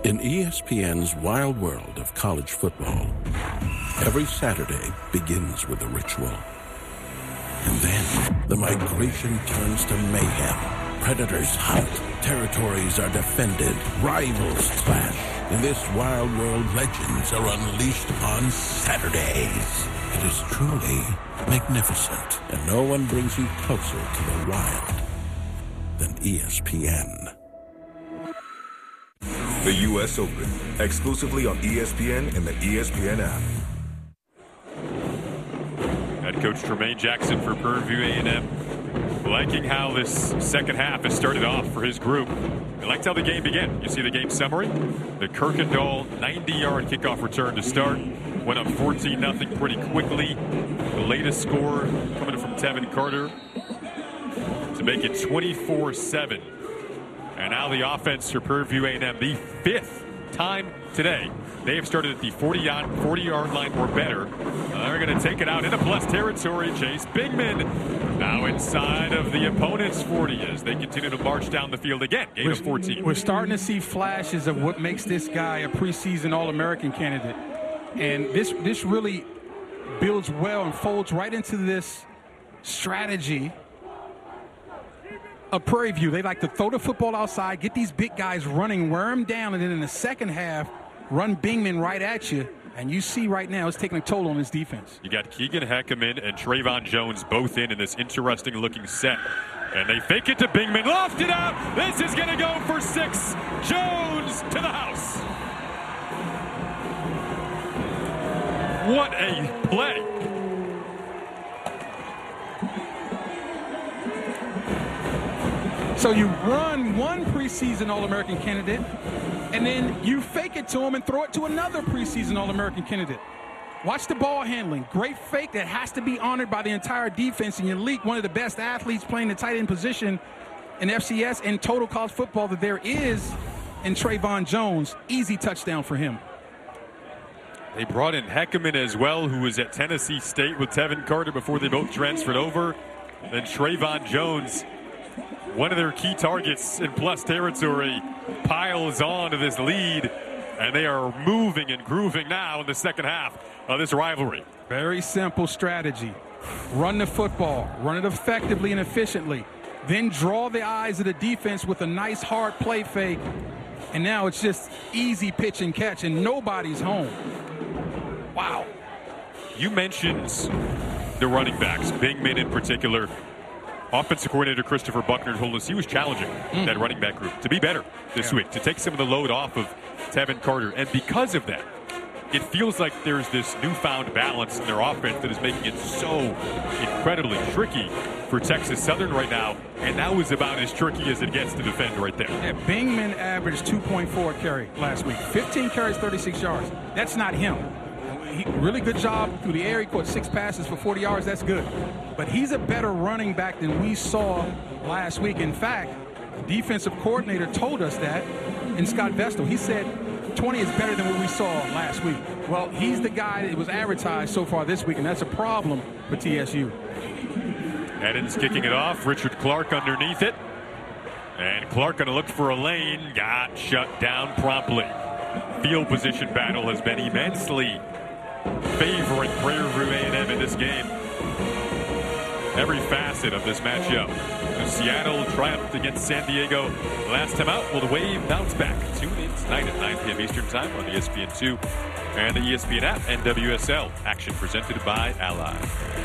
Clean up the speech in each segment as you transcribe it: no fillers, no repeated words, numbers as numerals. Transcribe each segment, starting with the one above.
In ESPN's wild world of college football, every Saturday begins with a ritual. And then the migration turns to mayhem. Predators hunt, territories are defended, rivals clash. In this wild world, legends are unleashed on Saturdays. It is truly magnificent, and no one brings you closer to the wild than ESPN. The U.S. Open, exclusively on ESPN and the ESPN app. Head coach Tremaine Jackson for Prairie View A&M, liking how this second half has started off for his group. He liked how the game began. You see the game summary. The Kirkendall 90-yard kickoff return to start. Went up 14-0 pretty quickly. The latest score coming from Tevin Carter to make it 24-7. And now the offense for Prairie View A&M, the fifth time today. They have started at the 40-yard line or better. They're going to take it out into plus territory. Chase Bingman now inside of the opponent's 40 as they continue to march down the field again. Gain of 14. We're starting to see flashes of what makes this guy a preseason All-American candidate. And this really builds well and folds right into this strategy of Prairie View. They like to throw the football outside, get these big guys running, wear them down, and then in the second half, run Bingman right at you. And you see right now it's taking a toll on his defense. You got Keegan Heckerman and Trayvon Jones both in this interesting-looking set. And they fake it to Bingman, lofted out. This is going to go for 6. Jones to the house. What a play. So you run one preseason All-American candidate, and then you fake it to him and throw it to another preseason All-American candidate. Watch the ball handling. Great fake that has to be honored by the entire defense, and you leak one of the best athletes playing the tight end position in FCS and total college football that there is in Trayvon Jones. Easy touchdown for him. They brought in Heckerman as well, who was at Tennessee State with Tevin Carter before they both transferred over. Then Trayvon Jones, one of their key targets in plus territory, piles on to this lead, and they are moving and grooving now in the second half of this rivalry. Very simple strategy. Run the football, run it effectively and efficiently, then draw the eyes of the defense with a nice hard play fake, and now it's just easy pitch and catch, and nobody's home. Wow. You mentioned the running backs, Bingman in particular. Offensive coordinator Christopher Buckner told us he was challenging that running back group to be better this week, to take some of the load off of Tevin Carter. And because of that, it feels like there's this newfound balance in their offense that is making it so incredibly tricky for Texas Southern right now. And that was about as tricky as it gets to defend right there. Yeah, Bingman averaged 2.4 carry last week. 15 carries, 36 yards. That's not him. Really good job through the air. He caught 6 passes for 40 yards. That's good. But he's a better running back than we saw last week. In fact, the defensive coordinator told us that in Scott Vestal. He said 20 is better than what we saw last week. Well, he's the guy that was advertised so far this week, and that's a problem for TSU. Eddins kicking it off. Richard Clark underneath it. And Clark going to look for a lane. Got shut down promptly. Field position battle has been immensely favoring Prairie View A&M in this game. Every facet of this matchup. Seattle triumphed against San Diego last time out. Will the Wave bounce back? Tune in tonight at 9 p.m. Eastern Time on ESPN2 and the ESPN app and WSL. Action presented by Ally.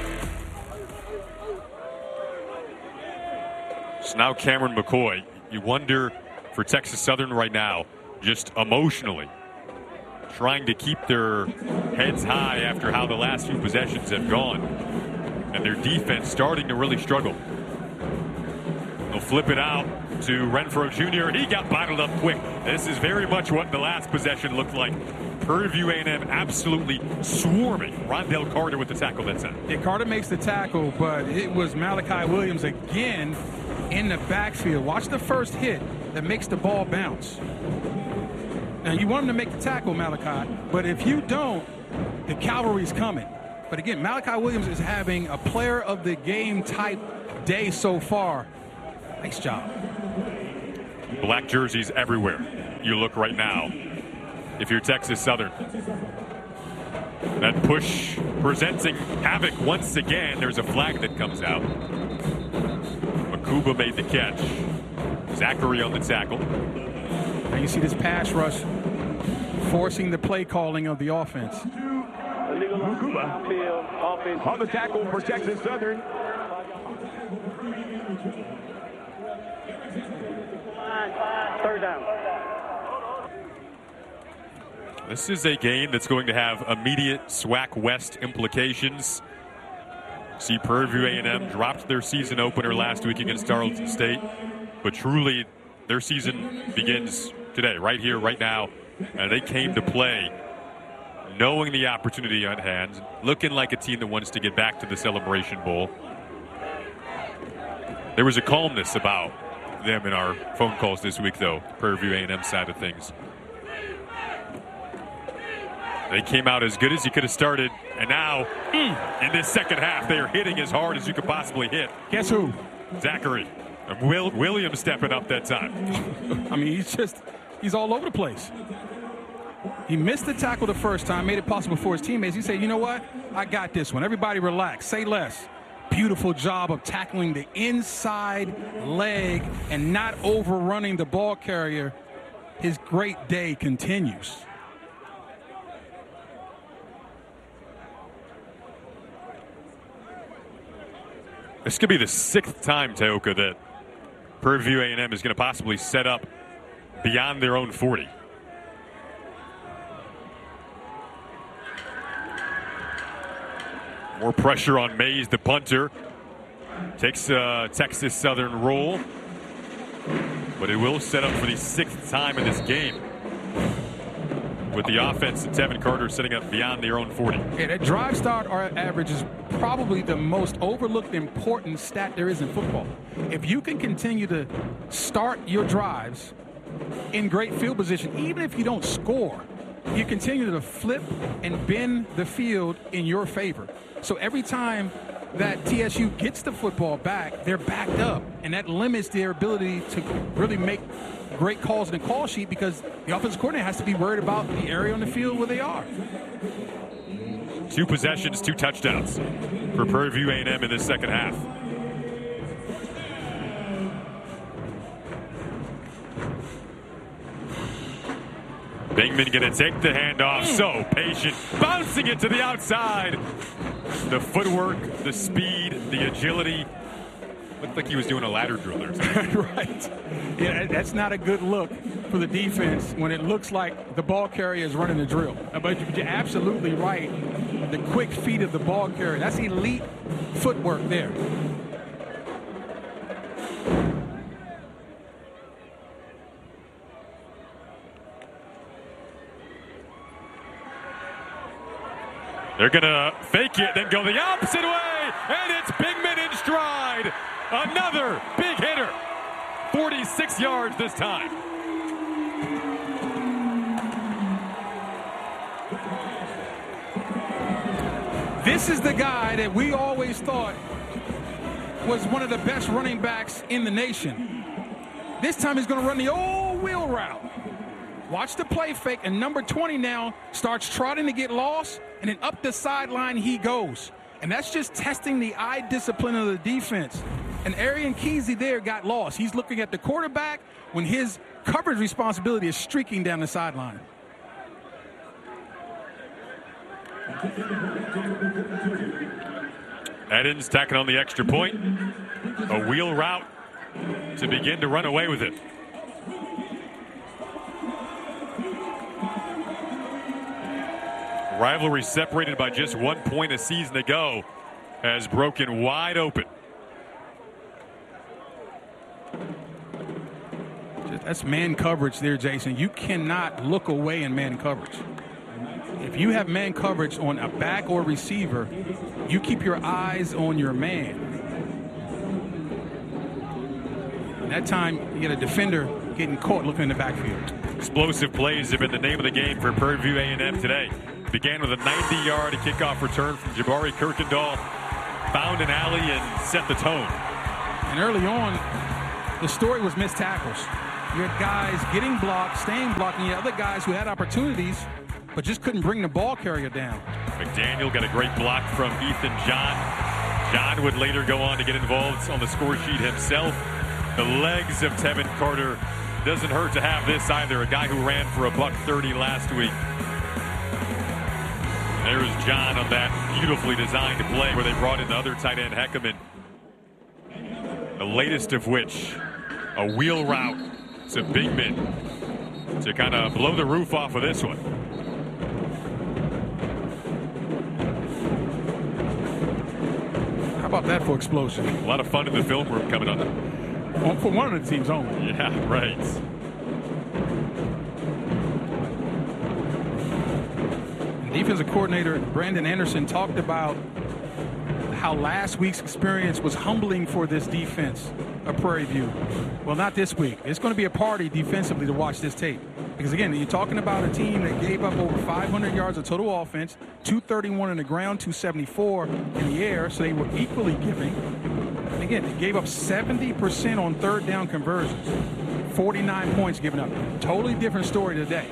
So now Cameron McCoy. You wonder for Texas Southern right now, just emotionally, trying to keep their heads high after how the last few possessions have gone. And their defense starting to really struggle. They'll flip it out to Renfro Jr. He got bottled up quick. This is very much what the last possession looked like. Prairie View A&M absolutely swarming. Rondell Carter with the tackle that time. Yeah, Carter makes the tackle, but it was Malachi Williams again in the backfield. Watch the first hit that makes the ball bounce. Now, you want him to make the tackle, Malachi, but if you don't, the cavalry's coming. But again, Malachi Williams is having a player of the game type day so far. Nice job. Black jerseys everywhere. You look right now. if you're Texas Southern. That push presenting havoc once again. There's a flag that comes out. Makuba made the catch. Zachary on the tackle. Now you see this pass rush forcing the play calling of the offense. Makuba on the tackle for Texas Southern. Third down. This is a game that's going to have immediate SWAC West implications. See, Prairie View A&M dropped their season opener last week against Tarleton State, but truly their season begins today, right here, right now. And they came to play knowing the opportunity at hand, looking like a team that wants to get back to the Celebration Bowl. There was a calmness about them in our phone calls this week, though, Prairie View A&M side of things. They came out as good as you could have started, and now in this second half, they are hitting as hard as you could possibly hit. Guess who? Zachary. And Williams stepping up that time. I mean, he's all over the place. He missed the tackle the first time, made it possible for his teammates. He said, you know what? I got this one. Everybody relax. Say less. Beautiful job of tackling the inside leg and not overrunning the ball carrier. His great day continues. This could be the 6th time, Teoka, that Prairie View A&M is going to possibly set up beyond their own 40. More pressure on Mays, the punter. Takes a Texas Southern roll. But it will set up for the 6th time in this game. With the offense and Tevin Carter setting up beyond their own 40. Yeah, that drive start average is probably the most overlooked important stat there is in football. If you can continue to start your drives in great field position, even if you don't score, you continue to flip and bend the field in your favor. So every time that TSU gets the football back, they're backed up, and that limits their ability to really make great calls in the call sheet because the offensive coordinator has to be worried about the area on the field where they are. 2 possessions, 2 touchdowns for Prairie View A&M in this second half. Bingman going to take the handoff. So patient, bouncing it to the outside. The footwork, the speed, the agility. Looked like he was doing a ladder drill or something. Right. Yeah, that's not a good look for the defense when it looks like the ball carrier is running the drill. But you're absolutely right. The quick feet of the ball carrier, that's elite footwork there. They're going to fake it, then go the opposite way, and it's Bingman in stride. Another big hitter. 46 yards this time. This is the guy that we always thought was one of the best running backs in the nation. This time he's going to run the old wheel route. Watch the play fake, and number 20 now starts trotting to get lost, and then up the sideline he goes. And that's just testing the eye discipline of the defense. And Arian Kesey there got lost. He's looking at the quarterback when his coverage responsibility is streaking down the sideline. Edens tacking on the extra point. A wheel route to begin to run away with it. Rivalry separated by just 1 point a season ago has broken wide open. That's man coverage there, Jason. You cannot look away in man coverage. If you have man coverage on a back or receiver, you keep your eyes on your man. And that time, you get a defender getting caught looking in the backfield. Explosive plays have been the name of the game for Prairie View A&M today. Began with a 90-yard kickoff return from Jabari Kirkendall. Found an alley and set the tone. And early on, the story was missed tackles. You had guys getting blocked, staying blocked, and you had other guys who had opportunities but just couldn't bring the ball carrier down. McDaniel got a great block from Ethan John. John would later go on to get involved on the score sheet himself. The legs of Tevin Carter doesn't hurt to have this either. A guy who ran for $130 last week. There's John on that beautifully designed play where they brought in the other tight end, Heckerman. The latest of which, a wheel route to Bigman to kind of blow the roof off of this one. How about that for explosion? A lot of fun in the film room coming up. For one of the teams only. Yeah, right. Defensive coordinator Brandon Anderson talked about how last week's experience was humbling for this defense of Prairie View. Well, not this week. It's going to be a party defensively to watch this tape. Because, again, you're talking about a team that gave up over 500 yards of total offense, 231 on the ground, 274 in the air, so they were equally giving. And, again, they gave up 70% on third down conversions, 49 points given up. Totally different story today.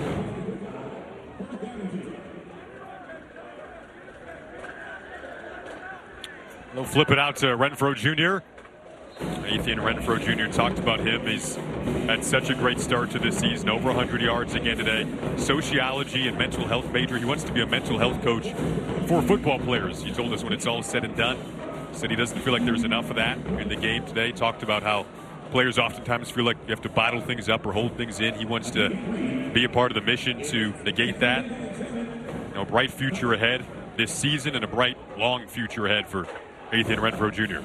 They'll flip it out to Renfro Jr. Nathan Renfro Jr. talked about him. He's had such a great start to this season, over 100 yards again today. Sociology and mental health major. He wants to be a mental health coach for football players. He told us when it's all said and done. He said he doesn't feel like there's enough of that in the game today. Talked about how players oftentimes feel like you have to bottle things up or hold things in. He wants to be a part of the mission to negate that. You know, bright future ahead this season and a bright, long future ahead for Nathan Renfro Jr.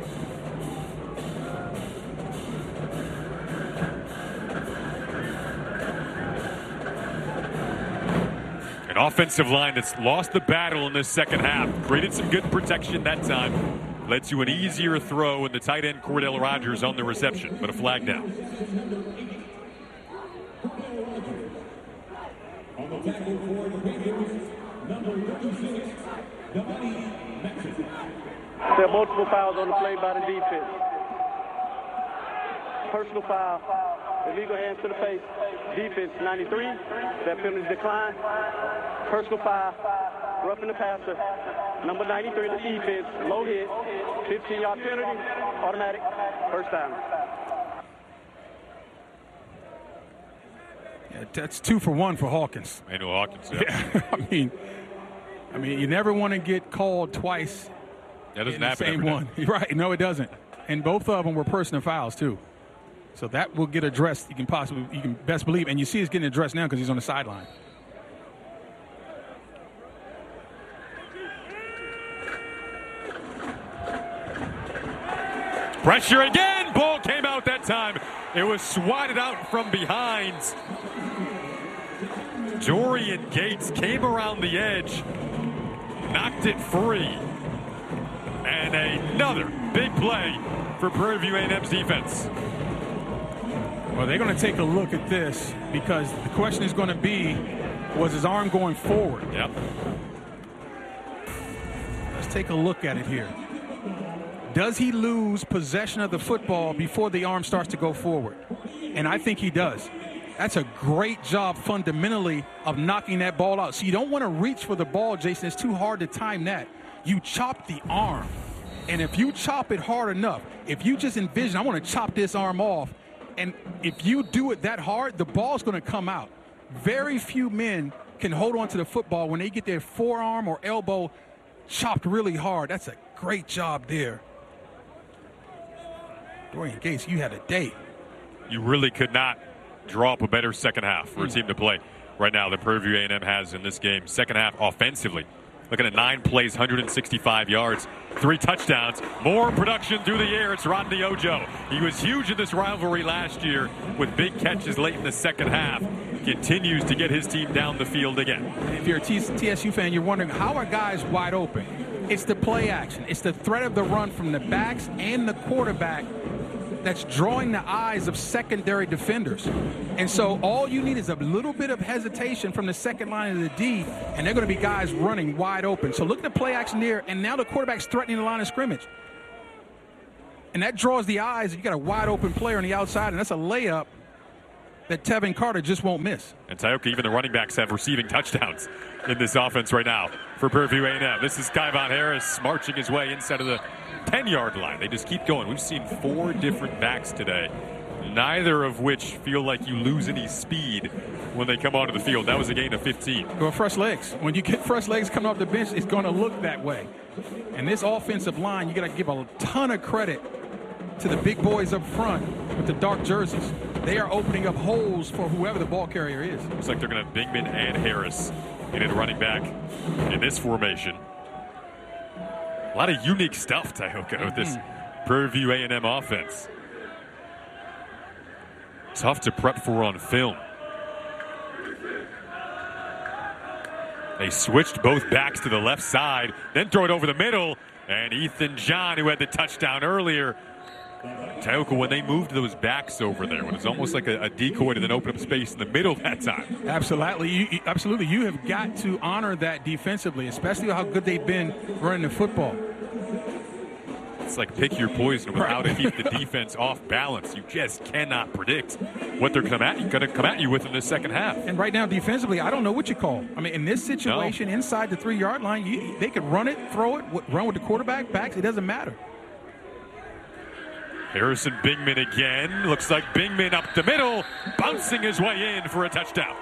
An offensive line that's lost the battle in this second half. Created some good protection that time. Led to an easier throw, and the tight end Cordell Rogers on the reception, but a flag down. On the tackle for the Raiders, number 36, Devontae Maxson. There are multiple fouls on the play by the defense. Personal foul, illegal hands to the face. Defense 93, that penalty decline. Personal foul, roughing the passer. Number 93, the defense, low hit, 15-yard penalty, automatic, first down. Yeah, that's 2 for 1 for Hawkins. Manuel Hawkins, yeah. I mean, you never want to get called twice. That doesn't in happen the same one. Right, no, it doesn't. And both of them were personal fouls, too. So that will get addressed. You can best believe. And you see it's getting addressed now because he's on the sideline. Pressure again. Ball came out that time. It was swatted out from behind. Dorian Gates came around the edge, knocked it free. And another big play for Prairie View A&M's defense. Well, they're going to take a look at this because the question is going to be, was his arm going forward? Yep. Let's take a look at it here. Does he lose possession of the football before the arm starts to go forward? And I think he does. That's a great job fundamentally of knocking that ball out. So you don't want to reach for the ball, Jason. It's too hard to time that. You chop the arm. And if you chop it hard enough, if you just envision, I want to chop this arm off, and if you do it that hard, the ball's going to come out. Very few men can hold on to the football when they get their forearm or elbow chopped really hard. That's a great job there. Dorian Gates, you had a day. You really could not draw up a better second half for a team to play right now that Prairie View A&M has in this game. Second half offensively. Looking at 9 plays, 165 yards, 3 touchdowns, more production through the air. It's Rodney Ojo. He was huge in this rivalry last year with big catches late in the second half. Continues to get his team down the field again. If you're a TSU fan, you're wondering, how are guys wide open? It's the play action. It's the threat of the run from the backs and the quarterback that's drawing the eyes of secondary defenders. And so all you need is a little bit of hesitation from the second line of the D, and they're going to be guys running wide open. So look at the play action there, and now the quarterback's threatening the line of scrimmage. And that draws the eyes. You got a wide open player on the outside, and that's a layup that Tevin Carter just won't miss. And Tioka, even the running backs have receiving touchdowns in this offense right now for Prairie View A&M. This is Kyvon Harris marching his way inside of the 10-yard line. They just keep going. We've seen 4 different backs today, neither of which feel like you lose any speed when they come onto the field. That was a gain of 15. Well, fresh legs. When you get fresh legs coming off the bench, it's going to look that way. And this offensive line, you got to give a ton of credit to the big boys up front with the dark jerseys. They are opening up holes for whoever the ball carrier is. Looks like they're going to have Bingman and Harris in at running back in this formation. A lot of unique stuff, Tioka, with this Prairie View A&M offense. Tough to prep for on film. They switched both backs to the left side, then throw it over the middle, and Ethan John, who had the touchdown earlier. Tioka, when they moved those backs over there, when it was almost like a decoy to then open up space in the middle that time. Absolutely. Absolutely. You have got to honor that defensively, especially how good they've been running the football. It's like pick your poison with how to keep the defense off balance. You just cannot predict what they're going to come at you with in the second half. And right now, defensively, I don't know what you call. I mean, in this situation, inside the 3-yard line, they could run it, throw it, run with the quarterback backs. It doesn't matter. Harrison Bingman again. Looks like Bingman up the middle, bouncing his way in for a touchdown.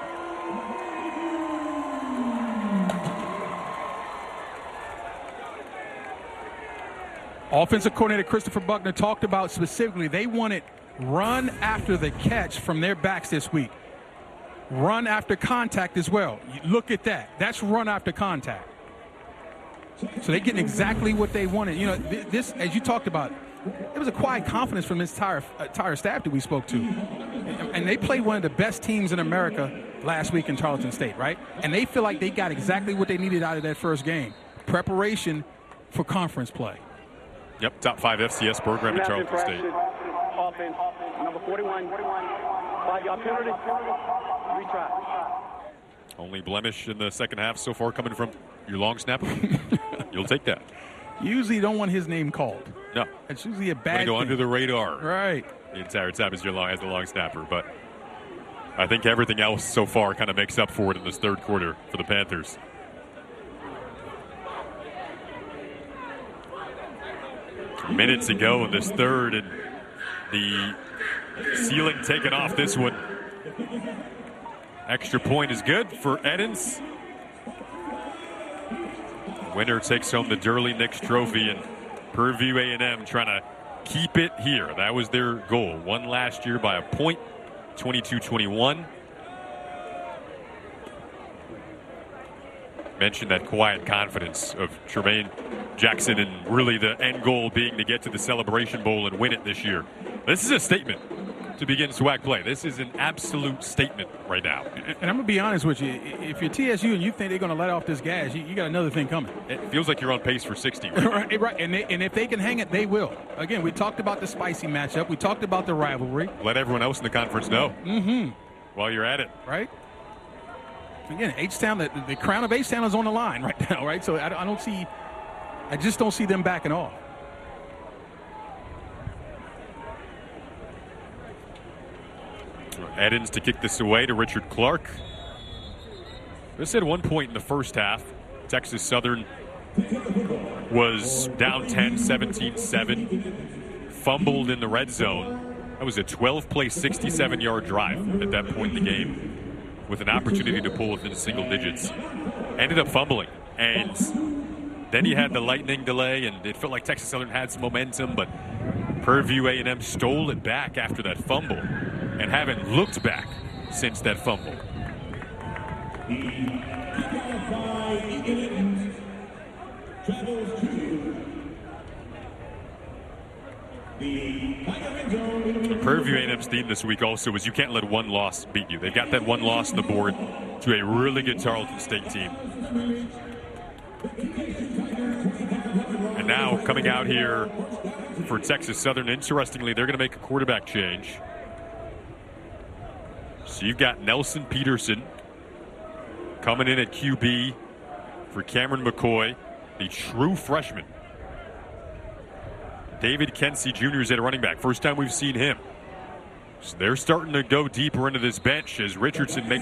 Offensive coordinator Christopher Buckner talked about specifically they wanted run after the catch from their backs this week. Run after contact as well. Look at that. That's run after contact. So they're getting exactly what they wanted. You know, this, as you talked about, it was a quiet confidence from this entire staff that we spoke to. And they played one of the best teams in America last week in Tarleton State, right? And they feel like they got exactly what they needed out of that first game. Preparation for conference play. Yep, top 5 FCS program in Tarleton State. Offense, number 41, 5-yard penalty, retry. Only blemish in the second half so far coming from your long snapper. You'll take that. Usually you don't want his name called. No. It's usually a bad thing. Go under the radar. Right. The entire time as the long snapper. But I think everything else so far kind of makes up for it in this third quarter for the Panthers. Minutes ago in this third, and the ceiling taken off this one. Extra point is good for Edens. Winner takes home the Durley Nix Trophy, and Prairie View A&M trying to keep it here. That was their goal. Won last year by a point, 22-21. Mentioned that quiet confidence of Tremaine Jackson, and really the end goal being to get to the Celebration Bowl and win it this year. This is a statement to begin SWAC play. This is an absolute statement right now. And I'm going to be honest with you. If you're TSU and you think they're going to let off this gas, you got another thing coming. It feels like you're on pace for 60. Right. Right. And if they can hang it, they will. Again, we talked about the spicy matchup. We talked about the rivalry. Let everyone else in the conference know while you're at it. Right. Again, H-Town, the crown of H-Town is on the line right now, right? So I just don't see them backing off. Edens to kick this away to Richard Clark. This at one point in the first half, Texas Southern was down 10, 17-7, fumbled in the red zone. That was a 12-play, 67-yard drive at that point in the game, with an opportunity to pull within single digits. Ended up fumbling, and then you had the lightning delay, and it felt like Texas Southern had some momentum, but Prairie View A&M stole it back after that fumble and haven't looked back since that fumble. Prairie View A&M's theme this week also is you can't let one loss beat you. They've got that one loss on the board to a really good Tarleton State team. And now coming out here for Texas Southern, interestingly, they're going to make a quarterback change. So you've got Nelson Peterson coming in at QB for Cameron McCoy, the true freshman. David Kensey Jr. is at running back. First time we've seen him. So they're starting to go deeper into this bench as Richardson makes